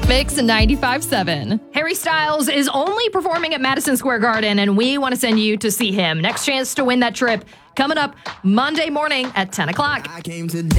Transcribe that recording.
Mix 95.7. Harry Styles is only performing at Madison Square Garden, and we want to send you to see him. Next chance to win that trip coming up Monday morning at 10 o'clock.